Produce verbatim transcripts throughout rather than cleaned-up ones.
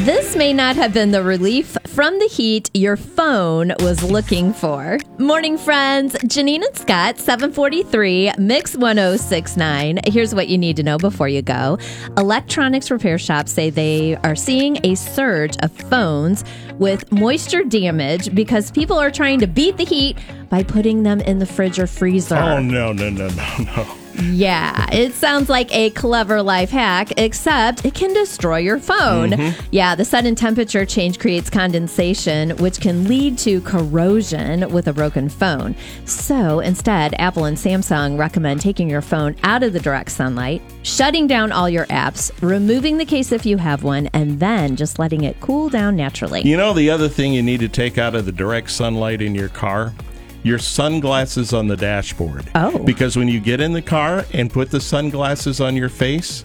This may not have been the relief from the heat your phone was looking for. Morning, friends. Janine and Scott, seven forty-three, Mix one oh six point nine. Here's what you need to know before you go. Electronics repair shops say they are seeing a surge of phones with moisture damage because people are trying to beat the heat by putting them in the fridge or freezer. Oh, no, no, no, no, no. Yeah, it sounds like a clever life hack, except it can destroy your phone. Mm-hmm. Yeah, the sudden temperature change creates condensation, which can lead to corrosion with a broken phone. So instead, Apple and Samsung recommend taking your phone out of the direct sunlight, shutting down all your apps, removing the case if you have one, and then just letting it cool down naturally. You know, the other thing you need to take out of the direct sunlight in your car? Your sunglasses on the dashboard. Oh. Because when you get in the car and put the sunglasses on your face,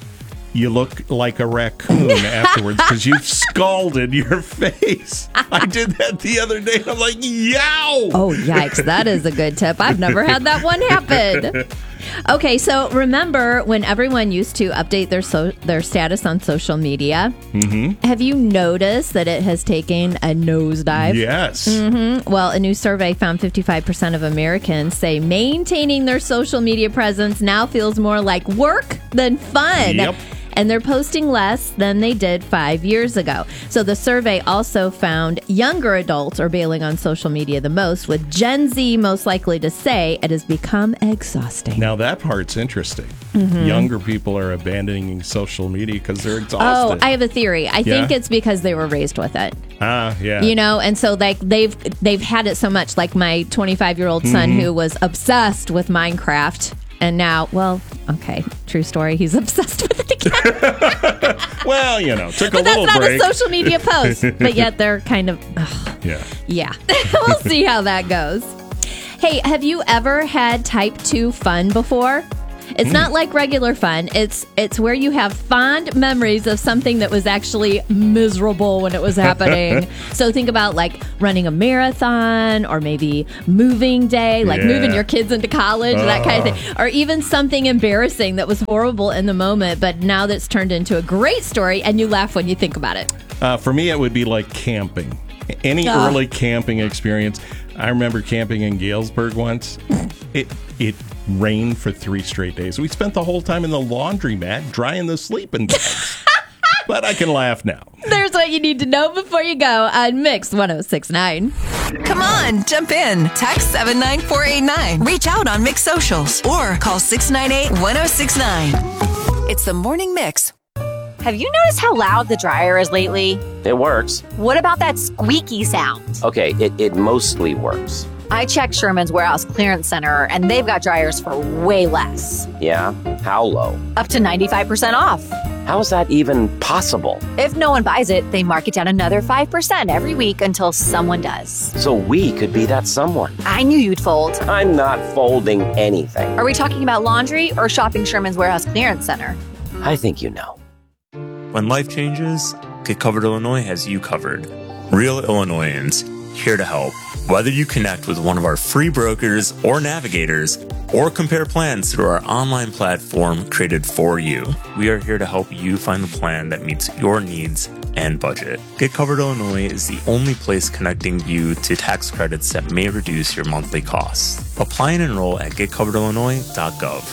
you look like a raccoon afterwards because you've scalded your face. I did that the other day. I'm like, yow! Oh, yikes. That is a good tip. I've never had that one happen. Okay, so remember when everyone used to update their so- their status on social media? Mm-hmm. Have you noticed that it has taken a nosedive? Yes. Mm-hmm. Well, a new survey found fifty-five percent of Americans say maintaining their social media presence now feels more like work than fun. Yep. And they're posting less than they did five years ago. So the survey also found younger adults are bailing on social media the most, with Gen Z most likely to say it has become exhausting. Now that part's interesting. Mm-hmm. Younger people are abandoning social media because they're exhausted. Oh, I have a theory. I Yeah? think it's because they were raised with it. Ah, yeah. You know, and so like they've they've had it so much. Like my twenty-five-year-old son Mm-hmm. who was obsessed with Minecraft. And now, well, okay, true story. He's obsessed with it again. Well, you know, took a But that's little not break. a social media post. But yet they're kind of, ugh, Yeah. yeah. We'll see how that goes. Hey, have you ever had type two fun before? It's Mm. not like regular fun. It's it's where you have fond memories of something that was actually miserable when it was happening. So think about like running a marathon or maybe moving day, like Yeah. moving your kids into college, that kind of Oh. thing. Or even something embarrassing that was horrible in the moment, but now that's turned into a great story and you laugh when you think about it. Uh, for me, it would be like camping. Any Oh. early camping experience. I remember camping in Galesburg once. It it rained for three straight days. We spent the whole time in the laundromat drying the sleeping bags. But I can laugh now. There's what you need to know before you go on Mix one oh six point nine. Come on, jump in. Text seven nine four eight nine. Reach out on Mix Socials or call six nine eight, one oh six nine. It's the Morning Mix. Have you noticed how loud the dryer is lately? It works. What about that squeaky sound? Okay, it, it mostly works. I checked Sherman's Warehouse Clearance Center, and they've got dryers for way less. Yeah? How low? Up to ninety-five percent off. How is that even possible? If no one buys it, they mark it down another five percent every week until someone does. So we could be that someone. I knew you'd fold. I'm not folding anything. Are we talking about laundry or shopping Sherman's Warehouse Clearance Center? I think you know. When life changes, Get Covered Illinois has you covered. Real Illinoisans, here to help. Whether you connect with one of our free brokers or navigators, or compare plans through our online platform created for you, we are here to help you find the plan that meets your needs and budget. Get Covered Illinois is the only place connecting you to tax credits that may reduce your monthly costs. Apply and enroll at get covered illinois dot gov.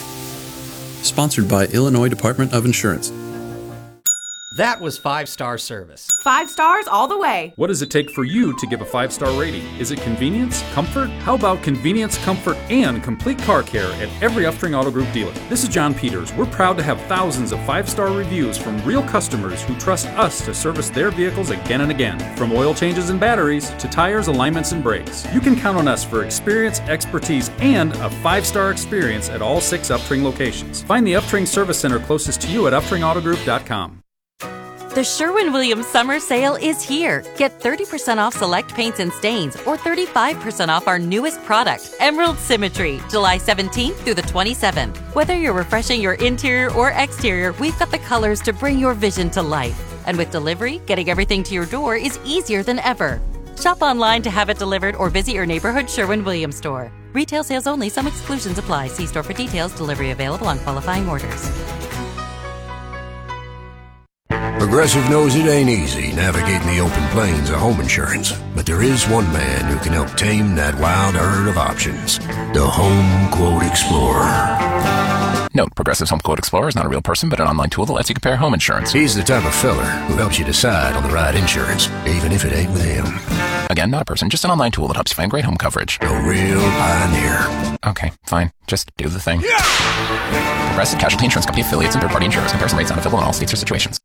Sponsored by Illinois Department of Insurance. That was five-star service. Five stars all the way. What does it take for you to give a five-star rating? Is it convenience? Comfort? How about convenience, comfort, and complete car care at every Upstring Auto Group dealer? This is John Peters. We're proud to have thousands of five-star reviews from real customers who trust us to service their vehicles again and again. From oil changes and batteries to tires, alignments, and brakes. You can count on us for experience, expertise, and a five-star experience at all six Upstring locations. Find the Upstring Service Center closest to you at upstring auto group dot com. The Sherwin-Williams Summer Sale is here. Get thirty percent off select paints and stains or thirty-five percent off our newest product, Emerald Symmetry, July seventeenth through the twenty-seventh. Whether you're refreshing your interior or exterior, we've got the colors to bring your vision to life. And with delivery, getting everything to your door is easier than ever. Shop online to have it delivered or visit your neighborhood Sherwin-Williams store. Retail sales only. Some exclusions apply. See store for details. Delivery available on qualifying orders. Progressive knows it ain't easy navigating the open plains of home insurance, but there is one man who can help tame that wild herd of options. The Home Quote Explorer. Note, Progressive's Home Quote Explorer is not a real person, but an online tool that lets you compare home insurance. He's the type of fella who helps you decide on the right insurance, even if it ain't with him. Again, not a person, just an online tool that helps you find great home coverage. A real pioneer. Okay, fine. Just do the thing. Yeah! Progressive Casualty Insurance Company affiliates and third-party insurers. Comparison rates not available in all states or situations.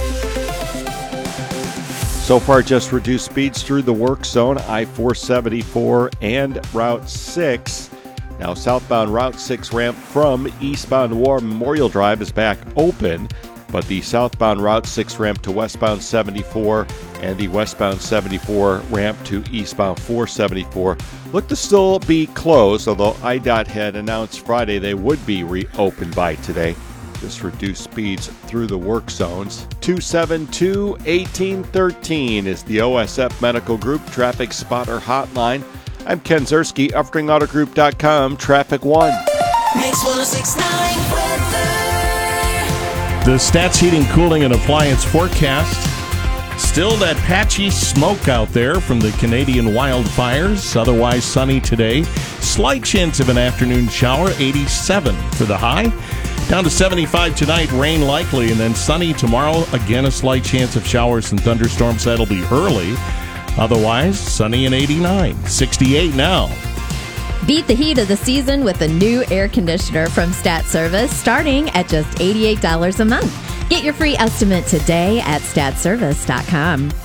So far, just reduced speeds through the work zone, I four seventy-four and Route six. Now, southbound Route six ramp from eastbound War Memorial Drive is back open, but the southbound Route six ramp to westbound seventy-four and the westbound seventy-four ramp to eastbound four seventy-four look to still be closed, although I DOT had announced Friday they would be reopened by today. Just reduced speeds through the work zones. two seven two, one eight one three is the O S F Medical Group Traffic Spotter Hotline. I'm Ken Zerski, Uftring Auto Group dot com, Traffic One. Mix one oh six point nine weather. The Stats Heating, Cooling, and Appliance forecast. Still that patchy smoke out there from the Canadian wildfires. Otherwise sunny today. Slight chance of an afternoon shower, eighty-seven for the high. Down to seventy-five tonight, rain likely, and then sunny tomorrow. Again, a slight chance of showers and thunderstorms. That'll be early. Otherwise, sunny and eighty-nine. sixty-eight now. Beat the heat of the season with a new air conditioner from Stat Service, starting at just eighty-eight dollars a month. Get your free estimate today at stat service dot com.